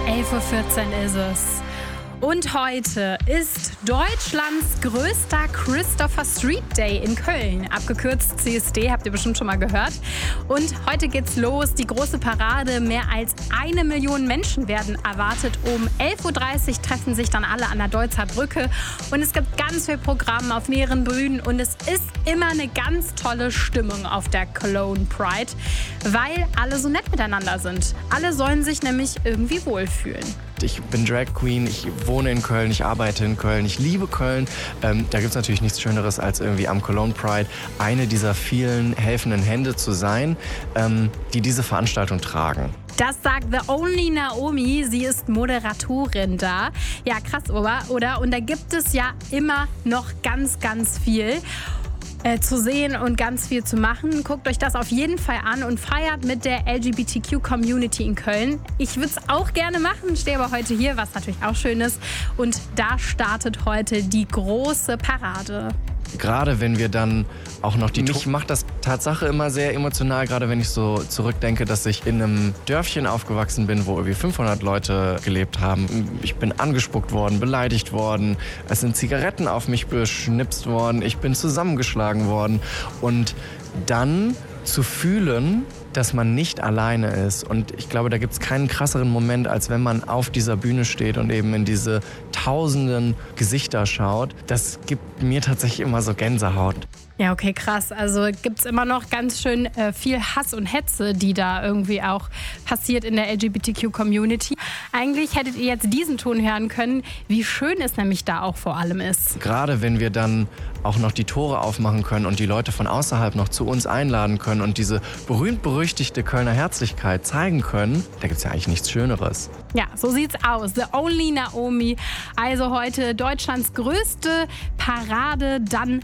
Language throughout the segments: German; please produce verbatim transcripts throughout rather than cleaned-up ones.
elf Uhr vierzehn ist es. Und heute ist Deutschlands größter Christopher Street Day in Köln. Abgekürzt C S D, habt ihr bestimmt schon mal gehört. Und heute geht's los, die große Parade. Mehr als eine Million Menschen werden erwartet. Um elf Uhr dreißig treffen sich dann alle an der Deutzer Brücke. Und es gibt ganz viel Programm auf mehreren Bühnen. Und es ist immer eine ganz tolle Stimmung auf der Cologne Pride, weil alle so nett miteinander sind. Alle sollen sich nämlich irgendwie wohlfühlen. Ich bin Drag Queen, ich wohne in Köln, ich arbeite in Köln, ich liebe Köln. Ähm, da gibt es natürlich nichts Schöneres, als irgendwie am Cologne Pride eine dieser vielen helfenden Hände zu sein, ähm, die diese Veranstaltung tragen. Das sagt The Only Naomi. Sie ist Moderatorin da. Ja, krass, oder? Und da gibt es ja immer noch ganz, ganz viel Äh, zu sehen und ganz viel zu machen. Guckt euch das auf jeden Fall an und feiert mit der L G B T Q-Community in Köln. Ich würde es auch gerne machen, stehe aber heute hier, was natürlich auch schön ist. Und da startet heute die große Parade. Gerade wenn wir dann auch noch die... Mich macht das Tatsache immer sehr emotional, gerade wenn ich so zurückdenke, dass ich in einem Dörfchen aufgewachsen bin, wo irgendwie fünfhundert Leute gelebt haben. Ich bin angespuckt worden, beleidigt worden, es sind Zigaretten auf mich beschnipst worden, ich bin zusammengeschlagen worden. Und dann zu fühlen, dass man nicht alleine ist. Und ich glaube, da gibt es keinen krasseren Moment, als wenn man auf dieser Bühne steht und eben in diese tausenden Gesichter schaut. Das gibt mir tatsächlich immer so Gänsehaut. Ja, okay, krass. Also gibt es immer noch ganz schön äh, viel Hass und Hetze, die da irgendwie auch passiert in der L G B T Q-Community. Eigentlich hättet ihr jetzt diesen Ton hören können, wie schön es nämlich da auch vor allem ist. Gerade wenn wir dann auch noch die Tore aufmachen können und die Leute von außerhalb noch zu uns einladen können und diese berühmt-berüchtigte Kölner Herzlichkeit zeigen können, da gibt es ja eigentlich nichts Schöneres. Ja, so sieht's aus. The Only Naomi. Also heute Deutschlands größte Parade, dann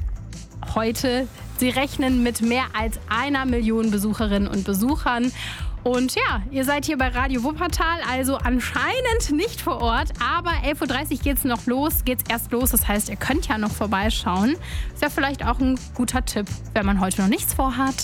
heute. Sie rechnen mit mehr als einer Million Besucherinnen und Besuchern. Und ja, ihr seid hier bei Radio Wuppertal, also anscheinend nicht vor Ort. Aber elf Uhr dreißig geht's noch los, geht's erst los. Das heißt, ihr könnt ja noch vorbeischauen. Ist ja vielleicht auch ein guter Tipp, wenn man heute noch nichts vorhat.